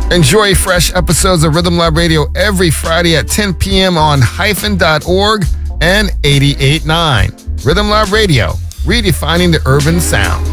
Enjoy fresh episodes of Rhythm Lab Radio every Friday at 10 p.m. on hyphen.org and 88.9. Rhythm Lab Radio, redefining the urban sound.